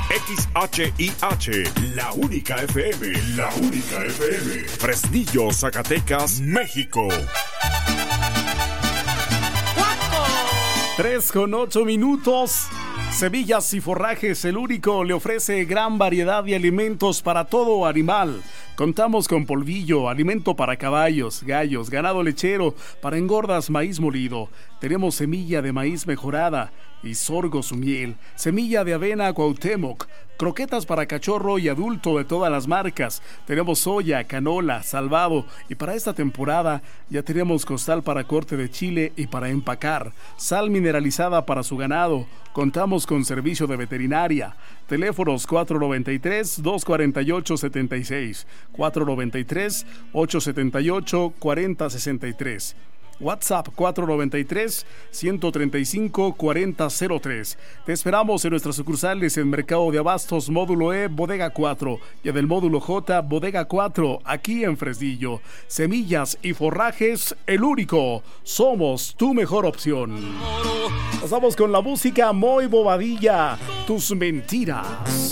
XHIH, la única FM, la única FM. Fresnillo, Zacatecas, México. 3:08. Semillas y Forrajes, el único, le ofrece gran variedad de alimentos para todo animal. Contamos con polvillo, alimento para caballos, gallos, ganado lechero, para engordas, maíz molido. Tenemos semilla de maíz mejorada y sorgo su miel, semilla de avena Cuauhtémoc, croquetas para cachorro y adulto de todas las marcas. Tenemos soya, canola, salvado, y para esta temporada ya tenemos costal para corte de chile y para empacar, sal mineralizada para su ganado. Contamos con servicio de veterinaria. Teléfonos 493-248-76, 493-878-4063. WhatsApp 493-135-4003. Te esperamos en nuestras sucursales en Mercado de Abastos, Módulo E, Bodega 4, y en el Módulo J, Bodega 4, aquí en Fresnillo. Semillas y Forrajes, el único. Somos tu mejor opción. Pasamos con la música Muy Bobadilla, tus mentiras.